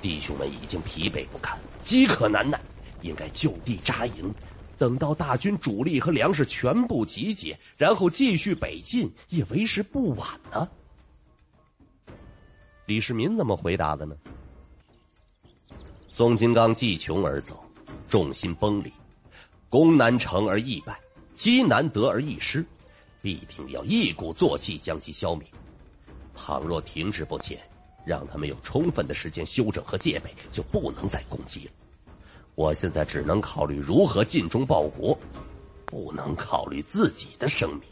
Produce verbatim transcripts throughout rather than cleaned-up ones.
弟兄们已经疲惫不堪，饥渴难耐，应该就地扎营，等到大军主力和粮食全部集结，然后继续北进，也为时不晚呢。李世民怎么回答的呢？宋金刚既穷而走，众心崩离，攻难成而易败，击难得而易失，必定要一鼓作气将其消灭。倘若停滞不前，让他们有充分的时间休整和戒备，就不能再攻击了。我现在只能考虑如何尽忠报国，不能考虑自己的生命。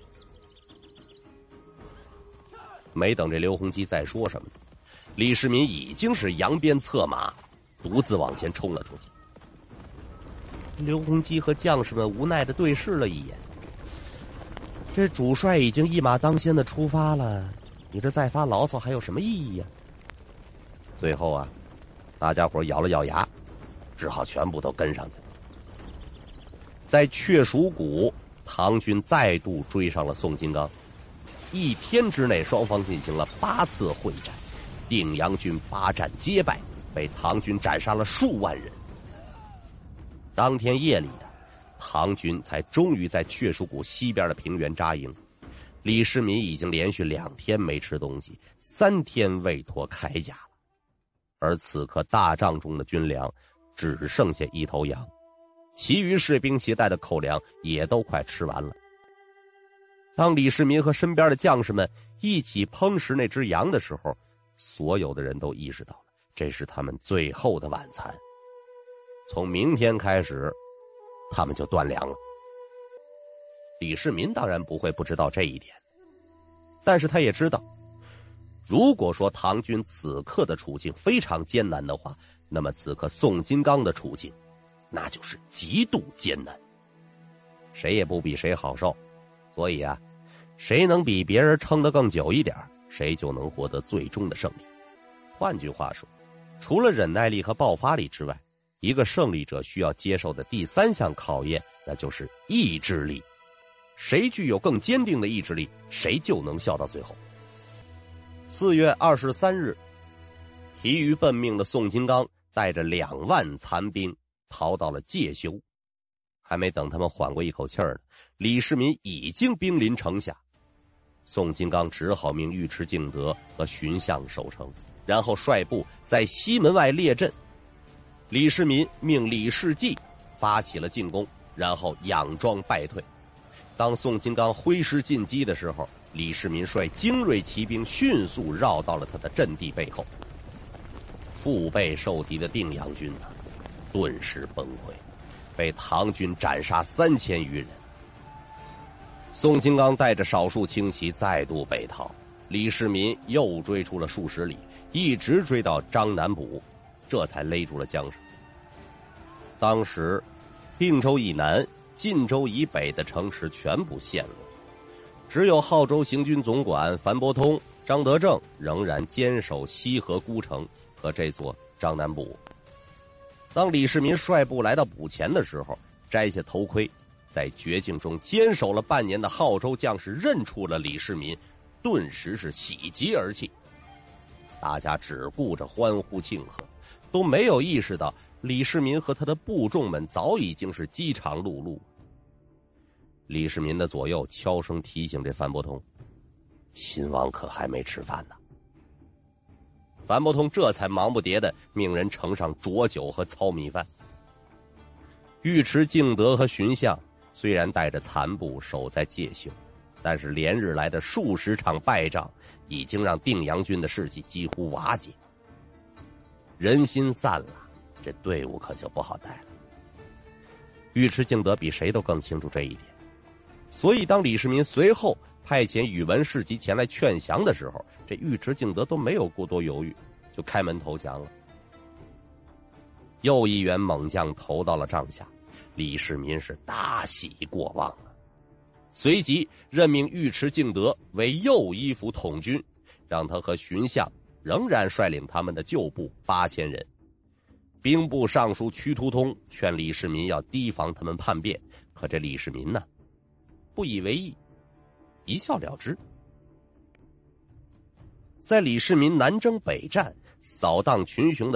没等这刘洪基再说什么，李世民已经是扬鞭策马，独自往前冲了出去。刘洪基和将士们无奈地对视了一眼，这主帅已经一马当先的出发了，你这再发牢骚还有什么意义呀？最后啊，大家伙咬了咬牙，只好全部都跟上去了。在雀蜀谷，唐军再度追上了宋金刚，一天之内双方进行了八次会战，定阳军八战皆败，被唐军斩杀了数万人。当天夜里啊，唐军才终于在雀蜀谷西边的平原扎营。李世民已经连续两天没吃东西，三天未脱铠甲了。而此刻大帐中的军粮只剩下一头羊，其余士兵携带的口粮也都快吃完了。当李世民和身边的将士们一起烹食那只羊的时候，所有的人都意识到了，这是他们最后的晚餐。从明天开始，他们就断粮了。李世民当然不会不知道这一点，但是他也知道，如果说唐军此刻的处境非常艰难的话，那么此刻宋金刚的处境那就是极度艰难，谁也不比谁好受。所以啊，谁能比别人撑得更久一点，谁就能获得最终的胜利。换句话说，除了忍耐力和爆发力之外，一个胜利者需要接受的第三项考验，那就是意志力。谁具有更坚定的意志力，谁就能笑到最后。四月二十三日，疲于奔命的宋金刚带着两万残兵逃到了介休。还没等他们缓过一口气儿呢，李世民已经兵临城下。宋金刚只好命尉迟敬德和荀相守城，然后率部在西门外列阵。李世民命李世济发起了进攻，然后佯装败退。当宋金刚挥师进击的时候，李世民率精锐骑兵迅速绕到了他的阵地背后。腹背受敌的定阳军呢，顿时崩溃，被唐军斩杀三千余人。宋金刚带着少数轻骑再度北逃，李世民又追出了数十里，一直追到张南堡，这才勒住了缰绳。当时定州以南、晋州以北的城池全部陷落，只有号州行军总管樊伯通、张德正仍然坚守西河孤城和这座张南堡。当李世民率部来到堡前的时候，摘下头盔，在绝境中坚守了半年的号州将士认出了李世民，顿时是喜极而泣。大家只顾着欢呼庆贺，都没有意识到李世民和他的部众们早已经是饥肠辘辘。李世民的左右悄声提醒这樊伯通，秦王可还没吃饭呢。樊伯通这才忙不迭地命人盛上浊酒和糙米饭。尉迟敬德和荀相虽然带着残部守在介休，但是连日来的数十场败仗已经让定阳军的士气几乎瓦解。人心散了，这队伍可就不好带了。尉迟敬德比谁都更清楚这一点，所以当李世民随后派遣宇文士及前来劝降的时候，这尉迟敬德都没有过多犹豫，就开门投降了。又一员猛将投到了帐下，李世民是大喜过望了，随即任命尉迟敬德为右一府统军，让他和荀相仍然率领他们的旧部八千人。兵部尚书屈突通劝李世民要提防他们叛变，可这李世民呢，不以为意，一笑了之。在李世民南征北战、扫荡群雄的